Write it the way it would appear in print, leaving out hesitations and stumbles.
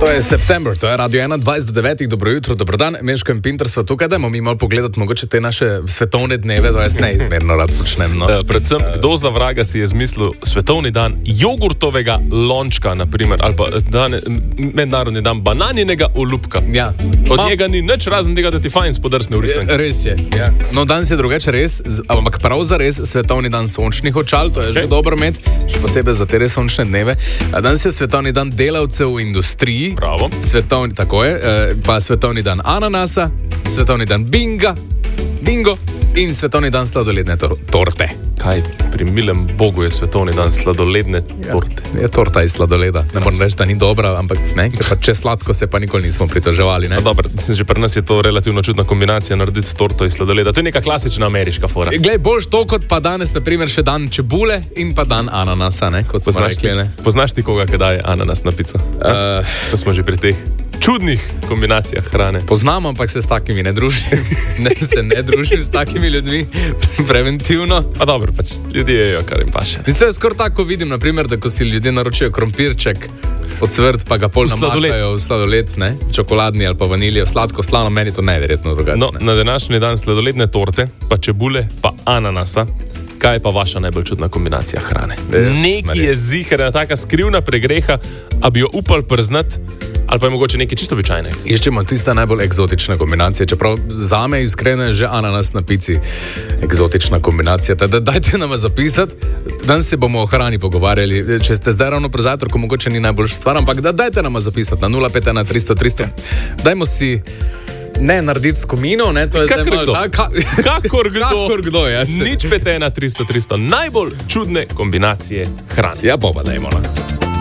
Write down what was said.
To je September, to je Radio 1, 20 do 9, dobro jutro, dobro dan, Meško in Pinter sva tukaj, dajmo mi malo pogledati mogoče te naše svetovne dneve, to jaz neizmerno rad počnem. No. Predvsem, kdo za vraga si je zmislil svetovni dan jogurtovega lončka, naprimer, ali pa mednarodni dan bananinega olupka. Ja. Od njega ni nič razen tega, da ti fajn spodrsne v risanki. Res je, ja. No, danes je drugače res, ampak prav za res svetovni dan sončnih očal, to je že dobro imeti, še posebej za te res sončne dneve. Danes je svetovni dan delavcev v industriji. Bravo. Svetovni, tako je, pa svetovni dan ananasa, svetovni dan bingo in svetovni dan sladoledne torte. Kaj, pri milem Bogu je svetovni dan sladoledne torte. Je torta iz sladoleda. Ne moram reči, da ni dobra, ampak ne, pa če sladko se pa nikoli nismo pritoževali. Ne? Dobro, že pri nas je to relativno čudna kombinacija narediti torto iz sladoleda. To je neka klasična ameriška fora. Glej, boš to kot pa danes, naprimer, še dan čebule in pa dan ananasa, ne? Kot smo rekli, ne? Poznaš ti koga, ki daje ananas na pico? To smo že pri teh čudnih kombinacijah hrane. Poznam, ampak se s takimi ne družim. Ne družim s takimi ljudmi preventivno. Pa dobro, pač ljudje jejo, kar jim paše. In zdaj skoraj tako vidim, naprimer, da ko si ljudje naročijo krompirček odsvrt, pa ga pol namakajo v sladoled, ne? Čokoladni ali pa vaniljev, sladko, slano, meni to neverjetno drugače. No, na današnji dan sladoledne torte, pa čebule, pa ananasa. Kaj je pa vaša najbolj čudna kombinacija hrane? Neki je ziherna, taka skrivna pregreha, a bi jo upal priznati, ali pa je mogoče nekaj čisto običajnega. Iščemo tista najbolj eksotična kombinacija, čeprav zame iskreno je že ananas na pici eksotična kombinacija. Teda dajte nama zapisati, danes se bomo o hrani pogovarjali. Če ste zdaj ravno pred zajtrkom, mogoče ni najboljša stvar, ampak dajte nama zapisati na 051 300 300. Dajmo si ne narediti skomino, ne, to je kakor zdaj malo... Kakor kdo, ja. Nič 51 300 300. Najbolj čudne kombinacije hrane. Ja, pa dajmo, ne.